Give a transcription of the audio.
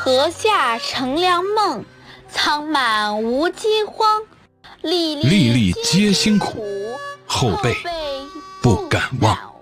河下乘凉梦，苍满无饥荒。粒粒皆辛苦，后辈不敢忘。